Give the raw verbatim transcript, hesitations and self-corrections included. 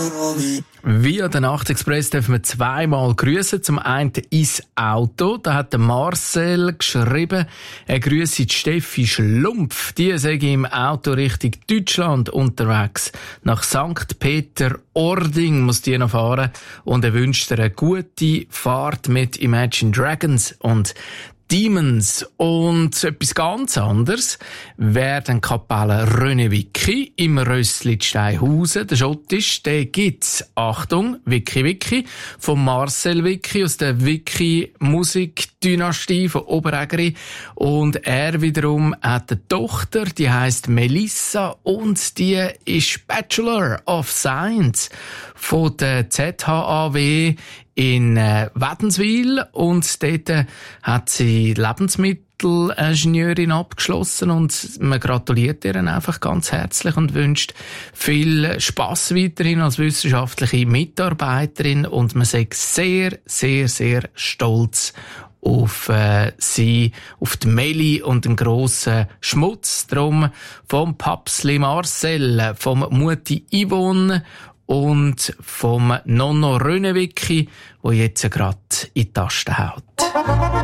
Via den Nachtexpress dürfen wir zweimal grüßen. Zum einen ins Auto. Da hat der Marcel geschrieben, er grüsse die Steffi Schlumpf. Die sei im Auto Richtung Deutschland unterwegs. Nach Sankt Peter-Ording muss die noch fahren. Und er wünscht ihr eine gute Fahrt mit Imagine Dragons und Demons. Und etwas ganz anderes wäre dann Kapelle René Wicki im Rössli Steinhausen. Der Schottisch, der gibt's, Achtung, Wicki Wicki, von Marcel Wicki aus der Wicki Musikdynastie von Oberägeri. Und er wiederum hat eine Tochter, die heisst Melissa und die ist Bachelor of Science von der Z H A W in äh, Wädenswil, und dort äh, hat sie Lebensmittelingenieurin abgeschlossen, und man gratuliert ihr einfach ganz herzlich und wünscht viel Spass weiterhin als wissenschaftliche Mitarbeiterin, und man sagt sehr, sehr, sehr stolz auf äh, sie, auf die Meli und den grossen Schmutz. Drum vom Papsli Marcel, vom Mutti Yvonne und vom Nonno Rönewicki, der jetzt gerade in die Tasten haut.